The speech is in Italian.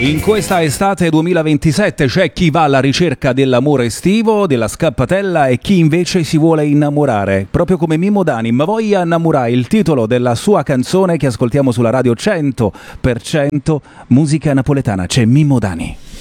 In questa estate 2027 c'è chi va alla ricerca dell'amore estivo, della scappatella e chi invece si vuole innamorare, proprio come Mimmo Dani. Ma voglia innamorare, il titolo della sua canzone che ascoltiamo sulla radio 100% musica napoletana. C'è Mimmo Dani.